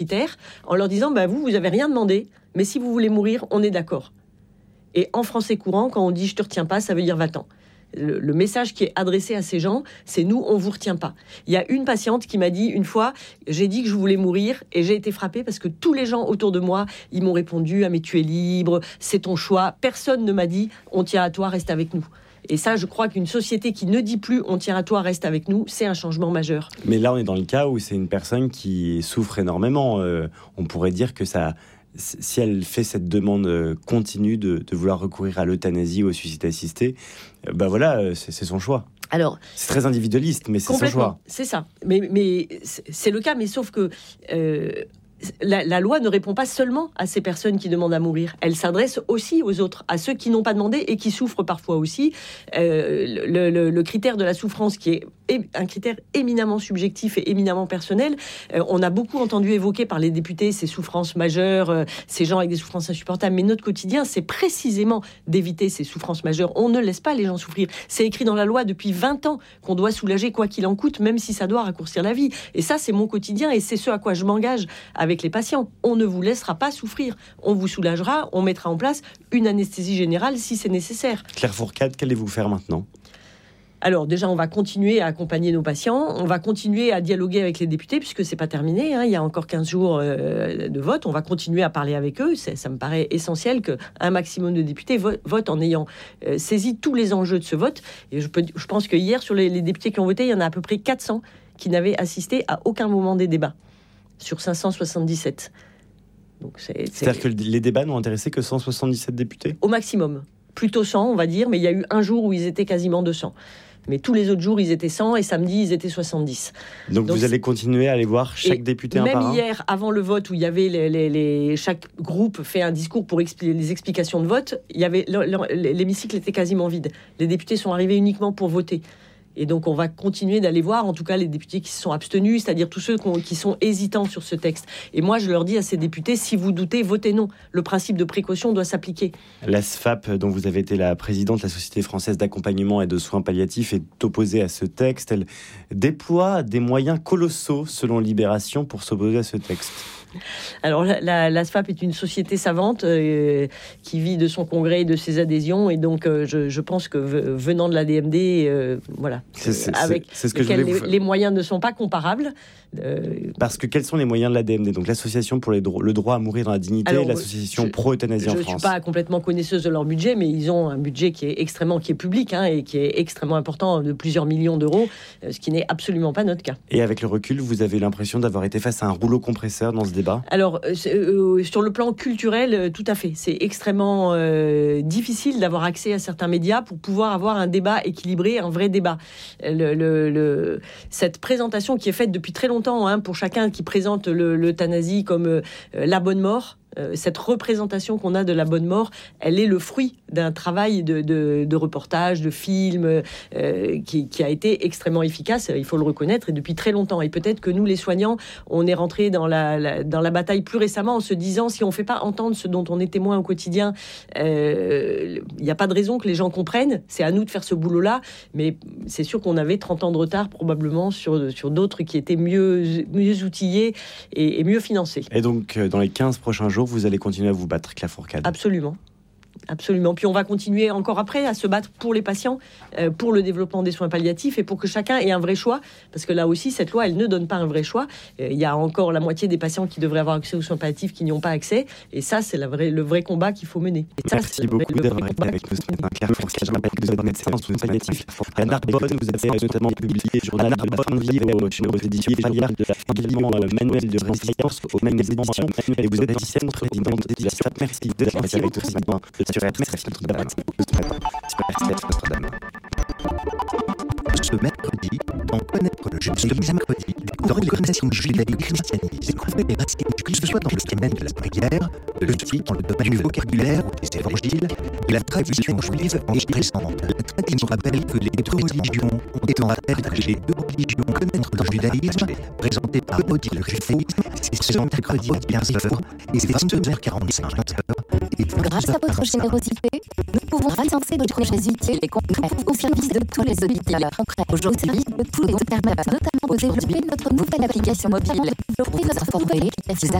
critères en leur disant vous avez rien demandé, mais si vous voulez mourir, on est d'accord. Et en français courant, quand on dit je te retiens pas, ça veut dire va-t'en. Le message qui est adressé à ces gens, c'est nous, on vous retient pas. Il y a une patiente qui m'a dit une fois, j'ai dit que je voulais mourir et j'ai été frappée parce que tous les gens autour de moi, ils m'ont répondu, mais tu es libre, c'est ton choix. Personne ne m'a dit, on tient à toi, reste avec nous. Et ça, je crois qu'une société qui ne dit plus on tient à toi, reste avec nous, c'est un changement majeur. Mais là, on est dans le cas où c'est une personne qui souffre énormément. On pourrait dire que ça, si elle fait cette demande continue de vouloir recourir à l'euthanasie ou au suicide assisté, c'est son choix. Alors, c'est très individualiste, mais c'est son choix. C'est ça. Mais c'est le cas, mais sauf que la loi ne répond pas seulement à ces personnes qui demandent à mourir. Elle s'adresse aussi aux autres, à ceux qui n'ont pas demandé et qui souffrent parfois aussi. Le critère de la souffrance, qui est un critère éminemment subjectif et éminemment personnel. On a beaucoup entendu évoquer par les députés ces souffrances majeures, ces gens avec des souffrances insupportables. Mais notre quotidien, c'est précisément d'éviter ces souffrances majeures. On ne laisse pas les gens souffrir. C'est écrit dans la loi depuis 20 ans qu'on doit soulager quoi qu'il en coûte, même si ça doit raccourcir la vie. Et ça, c'est mon quotidien et c'est ce à quoi je m'engage avec les patients. On ne vous laissera pas souffrir. On vous soulagera, on mettra en place une anesthésie générale si c'est nécessaire. Claire Fourcade, qu'allez-vous faire maintenant ? Alors déjà, on va continuer à accompagner nos patients, on va continuer à dialoguer avec les députés, puisque c'est pas terminé, il y a encore 15 jours de vote, on va continuer à parler avec eux. Ça me paraît essentiel qu'un maximum de députés votent en ayant saisi tous les enjeux de ce vote. Et je pense que hier, sur les députés qui ont voté, il y en a à peu près 400 qui n'avaient assisté à aucun moment des débats, sur 577. Donc c'est-à-dire que les débats n'ont intéressé que 177 députés ? Au maximum. Plutôt 100, on va dire, mais il y a eu un jour où ils étaient quasiment 200. Mais tous les autres jours, ils étaient 100 et samedi, ils étaient 70. Donc vous allez continuer à aller voir chaque député un par un ? Même hier, avant le vote, où il y avait chaque groupe fait un discours pour les explications de vote, il y avait l'hémicycle était quasiment vide. Les députés sont arrivés uniquement pour voter. Et donc, on va continuer d'aller voir, en tout cas, les députés qui se sont abstenus, c'est-à-dire tous ceux qui sont hésitants sur ce texte. Et moi, je leur dis à ces députés, si vous doutez, votez non. Le principe de précaution doit s'appliquer. La SFAP, dont vous avez été la présidente, la Société française d'accompagnement et de soins palliatifs, est opposée à ce texte. Elle déploie des moyens colossaux, selon Libération, pour s'opposer à ce texte. Alors, la SFAP est une société savante qui vit de son congrès et de ses adhésions. Et donc, je pense que venant de la DMD, avec lesquels les moyens ne sont pas comparables. Parce que quels sont les moyens de la DMD ? Donc, l'association pour le droit à mourir dans la dignité, l'association pro-euthanasie en France. Je ne suis pas complètement connaisseuse de leur budget, mais ils ont un budget qui est public et qui est extrêmement important, de plusieurs millions d'euros, ce qui n'est absolument pas notre cas. Et avec le recul, vous avez l'impression d'avoir été face à un rouleau compresseur dans ce débat ? Alors, sur le plan culturel, tout à fait. C'est extrêmement difficile d'avoir accès à certains médias pour pouvoir avoir un débat équilibré, un vrai débat. Cette présentation qui est faite depuis très longtemps, pour chacun qui présente l'euthanasie comme la bonne mort, cette représentation qu'on a de la bonne mort, elle est le fruit d'un travail de reportage, de film qui a été extrêmement efficace, il faut le reconnaître, et depuis très longtemps. Et peut-être que nous, les soignants, on est rentrés dans la bataille plus récemment en se disant, si on ne fait pas entendre ce dont on est témoin au quotidien, il n'y a pas de raison que les gens comprennent. C'est à nous de faire ce boulot-là, mais c'est sûr qu'on avait 30 ans de retard probablement sur d'autres qui étaient mieux outillés et mieux financés. Et donc, dans les 15 prochains jours, vous allez continuer à vous battre, Claire Fourcade. Absolument. Puis on va continuer encore après à se battre pour les patients, pour le développement des soins palliatifs et pour que chacun ait un vrai choix. Parce que là aussi, cette loi, elle ne donne pas un vrai choix. Il y a encore la moitié des patients qui devraient avoir accès aux soins palliatifs qui n'y ont pas accès. Et ça, c'est le vrai combat qu'il faut mener. Merci beaucoup d'avoir été avec nous ce matin, Claire Fourcade. Je rappelle que vous êtes médecin en soins palliatifs à Narbonne. Vous avez notamment publié le journal de fin de vie aux éditions Fayard, également manuel de résilience aux mêmes éditions. Et vous êtes ancienne présidente de la SFAP. Merci d'avoir été avec nous ce matin. Ce mercredi, dans Connaître le judaïsme, découvrez les connaissances du judaïsme, découvrez les racines, que ce soit dans le domaine de la prière, de l'éthique, dans le domaine du vocabulaire ou des évangiles, et la tradition juive est récente. La tradition rappelle que les deux religions ont été en rappel que les deux religions Connaître le judaïsme, présenté par Odile le judaïsme, c'est ce mercredi à 15h et c'est 22h45. Grâce à votre générosité, nous pouvons rassembler notre Jésus et concrète au service de tous les auditeurs. Aujourd'hui, le tout nous permet notamment de développer notre nouvelle application mobile. Pour plus d'informations,